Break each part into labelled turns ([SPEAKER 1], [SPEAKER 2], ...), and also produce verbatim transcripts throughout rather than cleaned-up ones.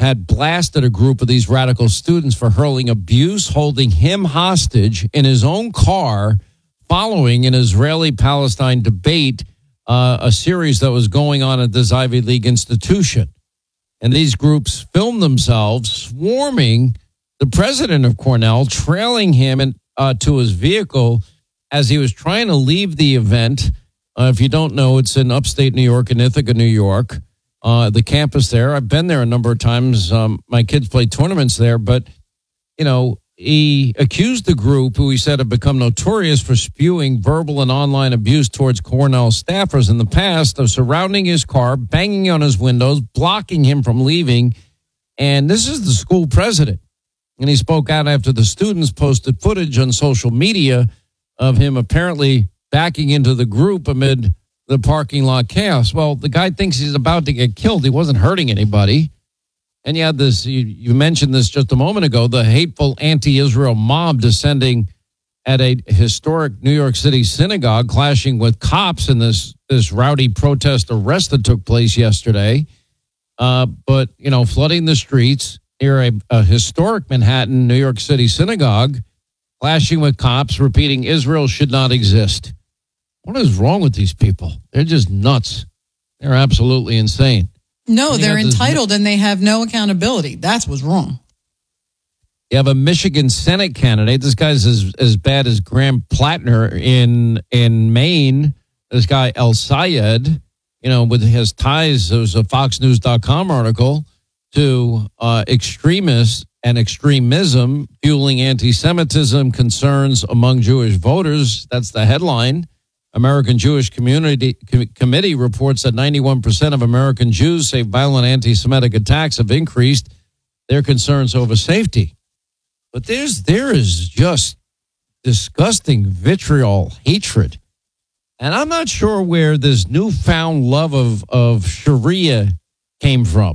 [SPEAKER 1] had blasted a group of these radical students for hurling abuse, holding him hostage in his own car following an Israeli-Palestine debate, uh, a series that was going on at this Ivy League institution. And these groups filmed themselves swarming the president of Cornell, trailing him in, uh, to his vehicle as he was trying to leave the event. Uh, if you don't know, it's in upstate New York, in Ithaca, New York, uh, the campus there. I've been there a number of times. Um, my kids play tournaments there, but, you know, he accused the group, who he said have become notorious for spewing verbal and online abuse towards Cornell staffers in the past, of surrounding his car, banging on his windows, blocking him from leaving. And this is the school president. And he spoke out after the students posted footage on social media of him apparently backing into the group amid the parking lot chaos. Well, the guy thinks he's about to get killed. He wasn't hurting anybody. And you had this, you, you mentioned this just a moment ago, the hateful anti-Israel mob descending at a historic New York City synagogue, clashing with cops in this, this rowdy protest arrest that took place yesterday. Uh, but, you know, flooding the streets near a, a historic Manhattan, New York City synagogue, clashing with cops, repeating Israel should not exist. What is wrong with these people? They're just nuts. They're absolutely insane.
[SPEAKER 2] No, they're entitled and they have no accountability. That's what's wrong.
[SPEAKER 1] You have a Michigan Senate candidate. This guy's as, as bad as Graham Plattner in in Maine. This guy, El Sayed, you know, with his ties, there was a Fox News dot com article, to uh, extremists and extremism fueling anti-Semitism concerns among Jewish voters. That's the headline. American Jewish Community Com- Committee reports that ninety-one percent of American Jews say violent anti-Semitic attacks have increased their concerns over safety. But there's there is just disgusting vitriol, hatred. And I'm not sure where this newfound love of, of Sharia came from.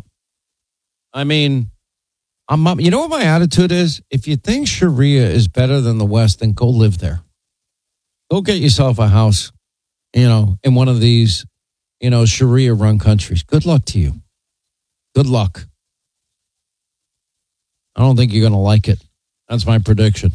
[SPEAKER 1] I mean, I'm, you know what my attitude is? If you think Sharia is better than the West, then go live there. Go get yourself a house, you know, in one of these, you know, Sharia-run countries. Good luck to you. Good luck. I don't think you're going to like it. That's my prediction.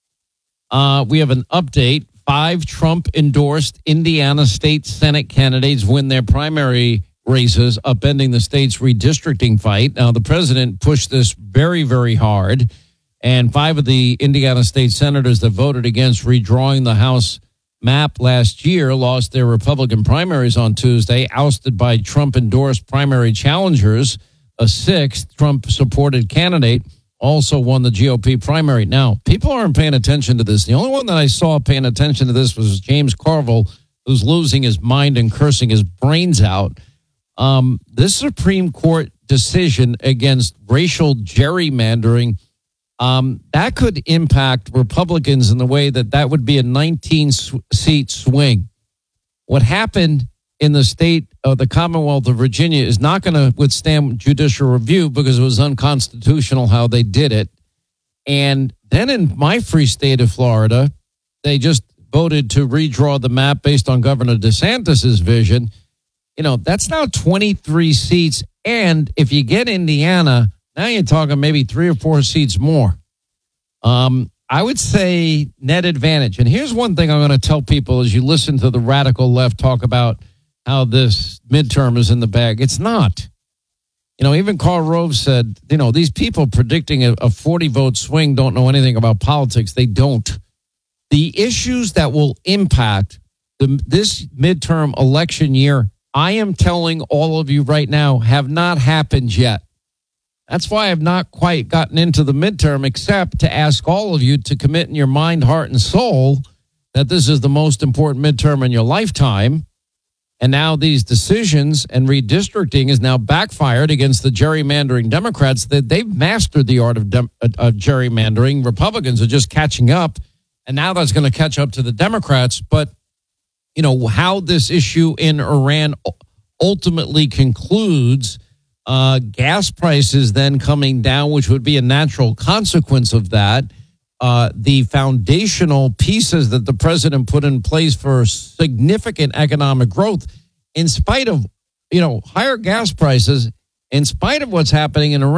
[SPEAKER 1] Uh, we have an update. Five Trump-endorsed Indiana state Senate candidates win their primary races, upending the state's redistricting fight. Now, the president pushed this very, very hard. And five of the Indiana state senators that voted against redrawing the House map last year lost their Republican primaries on Tuesday, ousted by Trump-endorsed primary challengers. A sixth Trump-supported candidate also won the G O P primary. Now, people aren't paying attention to this. The only one that I saw paying attention to this was James Carville, who's losing his mind and cursing his brains out. Um, this Supreme Court decision against racial gerrymandering, Um, that could impact Republicans in the way that that would be a nineteen-seat swing. What happened in the state of the Commonwealth of Virginia is not going to withstand judicial review because it was unconstitutional how they did it. And then in my free state of Florida, they just voted to redraw the map based on Governor DeSantis's vision. You know, that's now twenty-three seats. And if you get Indiana, now you're talking maybe three or four seats more. Um, I would say net advantage. And here's one thing I'm going to tell people as you listen to the radical left talk about how this midterm is in the bag. It's not. You know, even Karl Rove said, you know, these people predicting a forty-vote swing don't know anything about politics. They don't. The issues that will impact the, this midterm election year, I am telling all of you right now, have not happened yet. That's why I've not quite gotten into the midterm, except to ask all of you to commit in your mind, heart, and soul that this is the most important midterm in your lifetime. And now these decisions and redistricting is now backfired against the gerrymandering Democrats. That they've mastered the art of, dem- of gerrymandering. Republicans are just catching up, and now that's going to catch up to the Democrats. But, you know, how this issue in Iran ultimately concludes, Uh, gas prices then coming down, which would be a natural consequence of that. Uh, the foundational pieces that the president put in place for significant economic growth, in spite of, you know, higher gas prices, in spite of what's happening in Iran.